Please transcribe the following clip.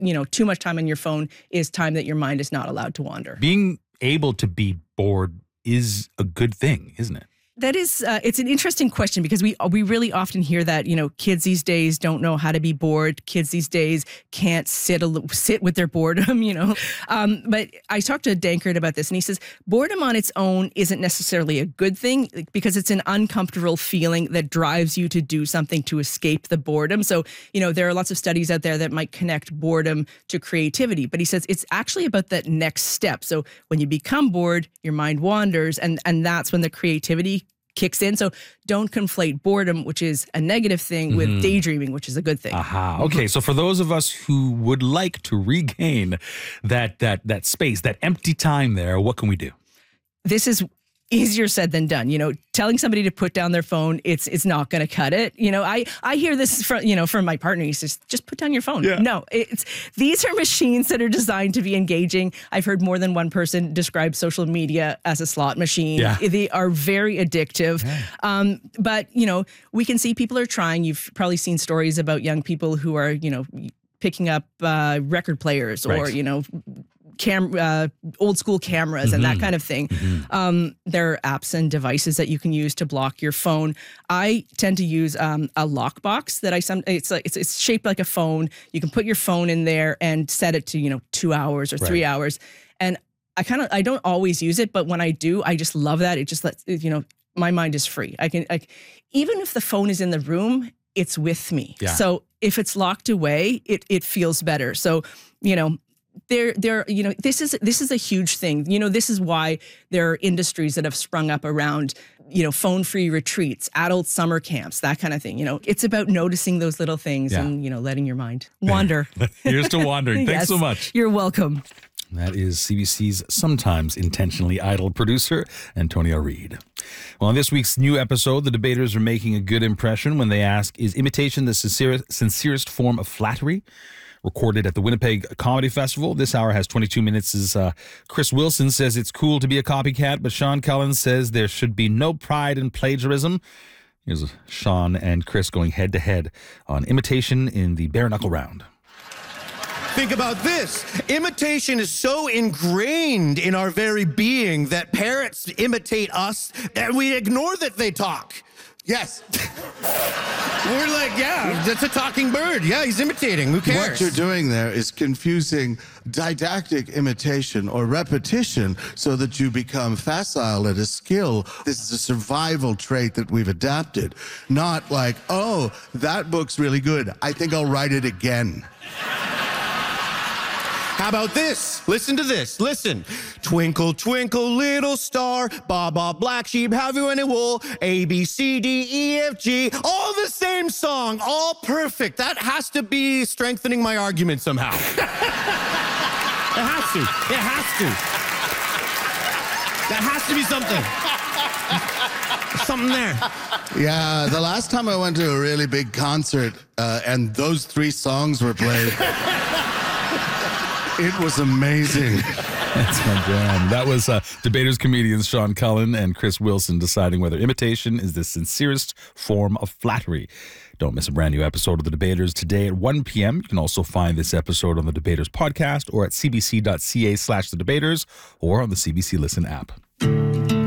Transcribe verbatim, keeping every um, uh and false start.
you know, too much time on your phone is time that your mind is not allowed to wander. Being able to be bored is a good thing, isn't it? That is, uh, it's an interesting question because we we really often hear that, you know, kids these days don't know how to be bored. Kids these days can't sit a, sit with their boredom, you know. Um, but I talked to Dankert about this, and he says boredom on its own isn't necessarily a good thing because it's an uncomfortable feeling that drives you to do something to escape the boredom. So, you know, there are lots of studies out there that might connect boredom to creativity. But he says it's actually about that next step. So when you become bored, your mind wanders, and and that's when the creativity kicks in. So don't conflate boredom, which is a negative thing, with mm-hmm. daydreaming, which is a good thing. Aha. Okay. So for those of us who would like to regain that that that space, that empty time there, what can we do? This is easier said than done. You know, telling somebody to put down their phone, it's it's not going to cut it. You know, I I hear this from, you know, from my partner. He says, just put down your phone. Yeah. No, it's these are machines that are designed to be engaging. I've heard more than one person describe social media as a slot machine. Yeah. They are very addictive. Yeah. Um, but, you know, we can see people are trying. You've probably seen stories about young people who are, you know, picking up uh, record players or, right. you know, Cam, uh, old school cameras mm-hmm. and that kind of thing. Mm-hmm. Um, there are apps and devices that you can use to block your phone. I tend to use um, a lockbox that I some. It's like it's, it's shaped like a phone. You can put your phone in there and set it to you know two hours or right. three hours. And I kind of I don't always use it, but when I do, I just love that. It just lets you know my mind is free. I can I, even if the phone is in the room, it's with me. Yeah. So if it's locked away, it it feels better. So you know. There, there, you know, this is this is a huge thing. You know, this is why there are industries that have sprung up around, you know, phone-free retreats, adult summer camps, that kind of thing. You know, it's about noticing those little things yeah. and, you know, letting your mind wander. Here's to wandering. Thanks yes, so much. You're welcome. That is C B C's sometimes intentionally idle producer, Antonia Reed. Well, on this week's new episode, the debaters are making a good impression when they ask, is imitation the sincerest, sincerest form of flattery? Recorded at the Winnipeg Comedy Festival. This hour has twenty-two minutes. Is, uh, Chris Wilson says it's cool to be a copycat, but Sean Cullen says there should be no pride in plagiarism. Here's Sean and Chris going head-to-head on imitation in the bare knuckle round. Think about this. Imitation is so ingrained in our very being that parrots imitate us and we ignore that they talk. Yes. We're like, yeah, that's a talking bird. Yeah, he's imitating. Who cares? What you're doing there is confusing didactic imitation or repetition so that you become facile at a skill. This is a survival trait that we've adapted. Not like, oh, that book's really good. I think I'll write it again. How about this? Listen to this. Listen. Twinkle, twinkle, little star, Baa Baa Black Sheep, have you any wool? A, B, C, D, E, F, G, all the same song, all perfect. That has to be strengthening my argument somehow. It has to. It has to. That has to be something. Something there. Yeah, the last time I went to a really big concert uh, and those three songs were played, it was amazing. That's my jam. That was uh, debaters, comedians Sean Cullen and Chris Wilson deciding whether imitation is the sincerest form of flattery. Don't miss a brand new episode of The Debaters today at one p.m. You can also find this episode on the Debaters podcast or at cbc.ca slash The Debaters or on the C B C Listen app.